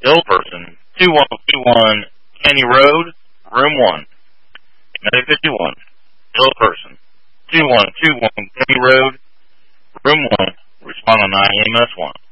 Ill person, 2121 Canny Road, room 1. Medic 51, ill person, 2121 Canny Road, room 1. Respond on 9 EMS 1.